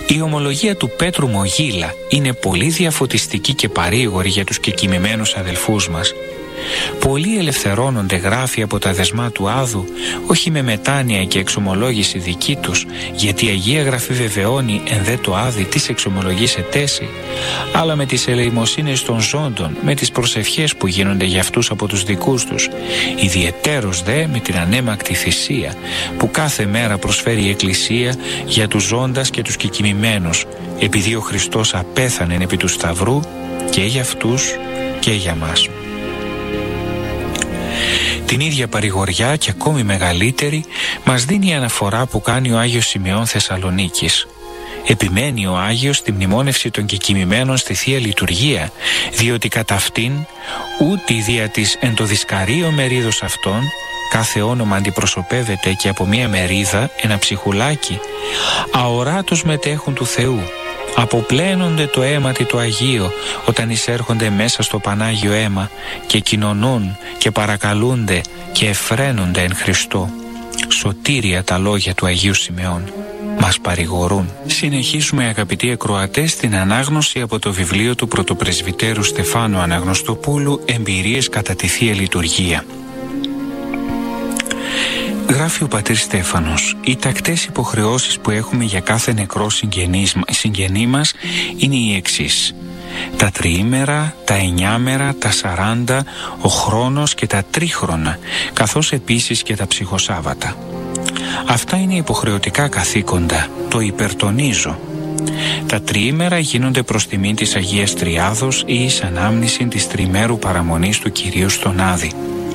Η ομολογία του Πέτρου Μογίλα είναι πολύ διαφωτιστική και παρήγορη για τους κεκοιμημένους αδελφούς μας. Πολλοί ελευθερώνονται, γράφει, από τα δεσμά του Άδου, όχι με μετάνοια και εξομολόγηση δική τους, γιατί η Αγία Γραφή βεβαιώνει εν δε το Άδη της εξομολογής ετέσει, αλλά με τις ελεημοσύνες των ζώντων, με τις προσευχές που γίνονται για αυτούς από τους δικούς τους, ιδιαιτέρως δε με την ανέμακτη θυσία που κάθε μέρα προσφέρει η Εκκλησία για τους ζώντας και τους κεκοιμημένους, επειδή ο Χριστός απέθανε επί του Σταυρού και για αυτούς και για μας. Την ίδια παρηγοριά και ακόμη μεγαλύτερη μας δίνει η αναφορά που κάνει ο Άγιος Σημεών Θεσσαλονίκης. Επιμένει ο Άγιος στη μνημόνευση των κεκοιμημένων στη Θεία Λειτουργία, διότι κατά αυτήν ούτε δια της εν το δισκαρείο μερίδος αυτών, κάθε όνομα αντιπροσωπεύεται και από μία μερίδα, ένα ψυχουλάκι, αοράτως μετέχουν του Θεού. Αποπλένονται το αίματι το Αγίο όταν εισέρχονται μέσα στο Πανάγιο αίμα και κοινωνούν και παρακαλούνται και εφραίνονται εν Χριστώ. Σωτήρια τα λόγια του Αγίου Σημεών. Μας παρηγορούν. Συνεχίσουμε, αγαπητοί ακροατές, την ανάγνωση από το βιβλίο του πρωτοπρεσβυτέρου Στεφάνου Αναγνωστοπούλου «Εμπειρίες κατά τη Θεία Λειτουργία». Γράφει ο πατήρ Στέφανος: οι τακτές υποχρεώσεις που έχουμε για κάθε νεκρό συγγενή μας είναι οι εξής: τα τριήμερα, τα 9μερα, τα 40, ο χρόνος και τα τρίχρονα, καθώς επίσης και τα ψυχοσάββατα. Αυτά είναι υποχρεωτικά καθήκοντα, το υπερτονίζω. Τα τριήμερα γίνονται προς τιμήν της Αγίας Τριάδος ή εις ανάμνηση της τριμέρου παραμονής του Κυρίου στον Άδη.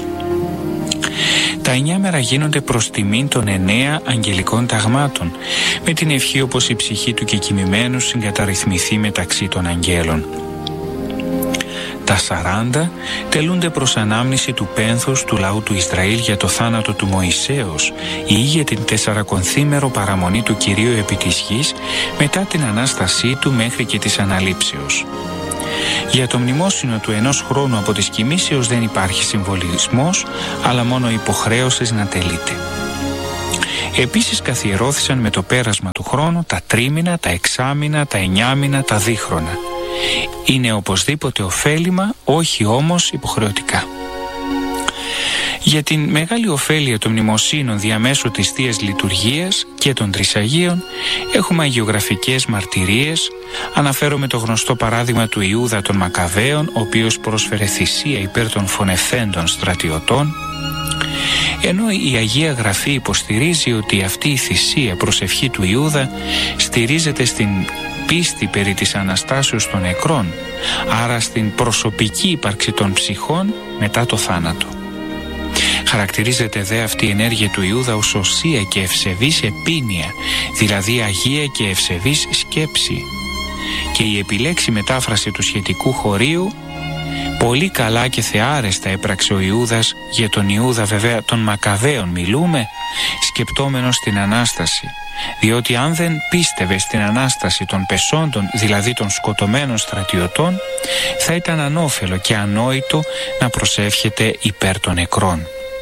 Τα 9μερα γίνονται προς τιμήν των 9 αγγελικών ταγμάτων, με την ευχή όπως η ψυχή του κεκοιμημένου συγκαταρρυθμιθεί μεταξύ των αγγέλων. Τα 40 τελούνται προς ανάμνηση του πένθους του λαού του Ισραήλ για το θάνατο του Μωυσέως ή για την 40 παραμονή του Κυρίου επί της γης μετά την Ανάστασή του μέχρι και της Αναλήψεως. Για το μνημόσυνο του 1 χρόνου από της κοιμήσεως δεν υπάρχει συμβολισμός, αλλά μόνο υποχρέωση να τελείται. Επίσης καθιερώθησαν με το πέρασμα του χρόνου τα τρίμηνα, τα 6μηνα, τα 9μηνα, τα δίχρονα. Είναι οπωσδήποτε ωφέλιμα, όχι όμως υποχρεωτικά. Για την μεγάλη ωφέλεια των μνημοσύνων διαμέσου της Θείας Λειτουργίας και των Τρισαγίων έχουμε αγιογραφικές μαρτυρίες. Αναφέρομαι το γνωστό παράδειγμα του Ιούδα των Μακαβαίων, ο οποίος πρόσφερε θυσία υπέρ των φωνευθέντων στρατιωτών, ενώ η Αγία Γραφή υποστηρίζει ότι αυτή η θυσία προσευχή του Ιούδα στηρίζεται στην πίστη περί της Αναστάσεως των νεκρών, άρα στην προσωπική ύπαρξη των ψυχών μετά το θάνατο. Χαρακτηρίζεται δε αυτή η ενέργεια του Ιούδα ως οσία και ευσεβής επίνοια, δηλαδή αγία και ευσεβής σκέψη. Και η επιλέξη μετάφραση του σχετικού χωρίου πολύ καλά και θεάρεστα έπραξε ο Ιούδας, για τον Ιούδα βέβαια των Μακαβαίων μιλούμε, σκεπτόμενος την Ανάσταση, διότι αν δεν πίστευε στην Ανάσταση των πεσόντων, δηλαδή των σκοτωμένων στρατιωτών, θα ήταν ανώφελο και ανόητο να προσεύχεται υπέρ των νεκρών.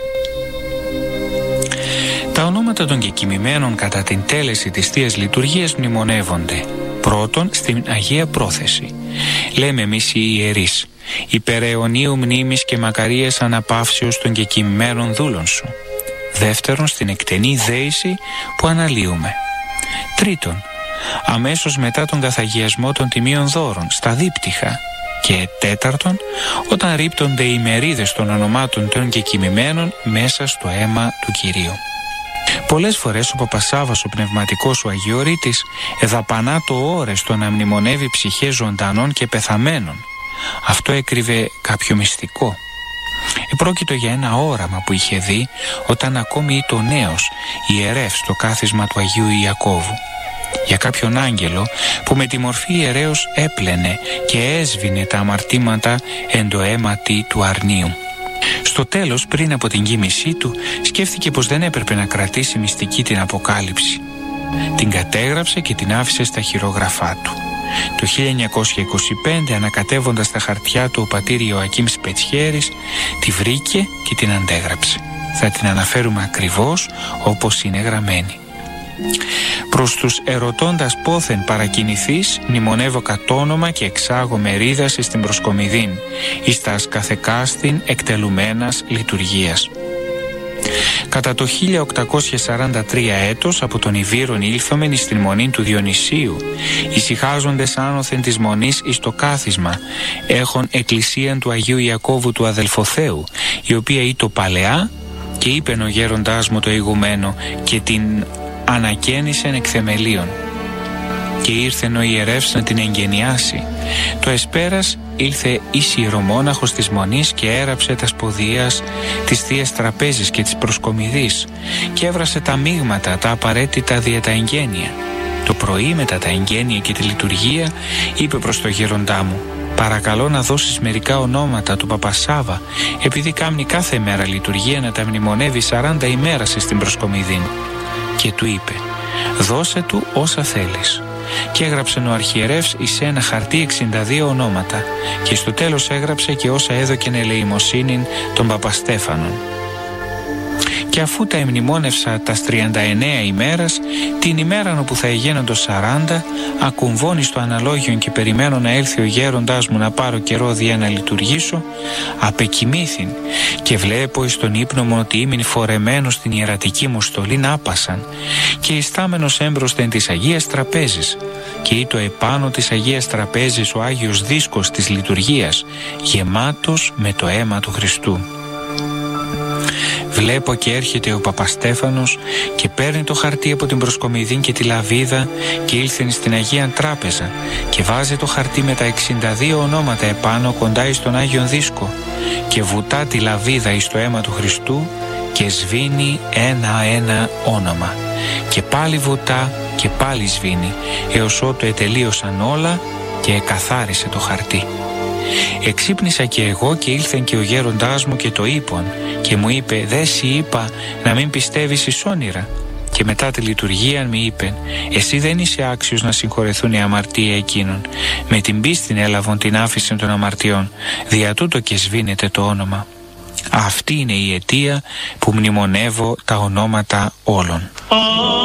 Τα ονόματα των κεκοιμημένων κατά την τέλεση της Θείας Λειτουργίας μνημονεύονται. Πρώτον, στην Αγία Πρόθεση. Λέμε εμείς οι ιερείς: υπεραιωνίου μνήμης και μακαρίας αναπαύσεως των κεκοιμημένων δούλων σου. Δεύτερον, στην εκτενή δέηση που αναλύουμε. Τρίτον, αμέσως μετά τον καθαγιασμό των τιμίων δώρων, στα δίπτυχα. Και τέταρτον, όταν ρίπτονται οι μερίδες των ονομάτων των κεκοιμημένων μέσα στο αίμα του Κυρίου. Πολλές φορές ο Παπασάββας, ο πνευματικός, ο Αγιορείτης, εδαπανά το ώρες στο να μνημονεύει ψυχές ζωντανών και πεθαμένων. Αυτό έκρυβε κάποιο μυστικό. Επρόκειτο για ένα όραμα που είχε δει όταν ακόμη ήταν νέος ιερεύς στο κάθισμα του Αγίου Ιακώβου. Για κάποιον άγγελο που με τη μορφή ιερέως έπλαινε και έσβηνε τα αμαρτήματα εν το αίματι του αρνίου. Στο τέλος, πριν από την κοίμησή του, σκέφτηκε πως δεν έπρεπε να κρατήσει μυστική την Αποκάλυψη. Την κατέγραψε και την άφησε στα χειρόγραφά του. Το 1925, ανακατεύοντας τα χαρτιά του ο πατήρ Ιωακήμ Σπετσιέρης, τη βρήκε και την αντέγραψε. Θα την αναφέρουμε ακριβώς όπως είναι γραμμένη. Προς τους ερωτώντας πόθεν παρακινηθείς, μνημονεύω κατ' όνομα και εξάγω μερίδας εις την προσκομιδήν, εις τας καθεκάστην εκτελουμένας λειτουργίας. Κατά το 1843 έτος από τον Ιβύρον ήλθομεν εις την μονή του Διονυσίου, ησυχάζοντες άνωθεν της μονής εις το κάθισμα, έχων εκκλησίαν του Αγίου Ιακώβου του Αδελφοθέου, η οποία ήτο παλαιά, και είπεν ο γέροντάς μου το ηγουμένο, και την ανακαίνισεν εκ θεμελίων. Και ήρθεν ο ιερεύς να την εγγενιάσει. Το εσπέρας ήλθε εις ιερομόναχος της μονής και έραψε τα σποδίας της θείας τραπέζης και της προσκομιδής και έβρασε τα μείγματα, τα απαραίτητα δια τα εγγένεια. Το πρωί μετά τα εγγένεια και τη λειτουργία είπε προς το γέροντά μου: «Παρακαλώ να δώσεις μερικά ονόματα του Παπασάβα, επειδή κάμνει κάθε μέρα λειτουργία να τα μνημονεύει 40 ημέρας στην προσκομιδή». Και του είπε: «Δώσε του όσα θέλεις». Και έγραψε ο αρχιερεύς εις ένα χαρτί 62 ονόματα, και στο τέλος έγραψε και όσα έδωκεν ελεημοσύνην των Παπαστέφανων. Και αφού τα εμνημόνευσα τας 39 ημέρας, την ημέραν όπου θα εγένοντο 40, ακουμβώνει στο αναλόγιον και περιμένω να έλθει ο γέροντάς μου να πάρω καιρό δια να λειτουργήσω, απεκοιμήθην και βλέπω εις τον ύπνο μου ότι ήμην φορεμένος στην ιερατική μου στολήν άπασαν και ιστάμενος έμπροσθεν της Αγίας Τραπέζης, και ήτο επάνω της Αγίας Τραπέζης ο Άγιος Δίσκος της λειτουργίας, γεμάτος με το αίμα του Χριστού. Βλέπω και έρχεται ο Παπαστέφανος και παίρνει το χαρτί από την προσκομιδή και τη λαβίδα και ήλθεν στην Αγία Τράπεζα και βάζει το χαρτί με τα 62 ονόματα επάνω κοντά εις τον Άγιον Δίσκο και βουτά τη λαβίδα εις το αίμα του Χριστού και σβήνει ένα-ένα όνομα και πάλι βουτά και πάλι σβήνει έως ότου ετελείωσαν όλα και εκαθάρισε το χαρτί. Εξύπνησα και εγώ και ήλθεν και ο γέροντάς μου και το είπον και μου είπε: «Δε σοι είπα να μην πιστεύεις εις όνειρα?» Και μετά τη λειτουργία μη είπεν: «Εσύ δεν είσαι άξιος να συγχωρεθούν οι αμαρτία εκείνων. Με την πίστην έλαβον την άφηση των αμαρτιών. Δια τούτο και σβήνεται το όνομα». Αυτή είναι η αιτία που μνημονεύω τα ονόματα όλων.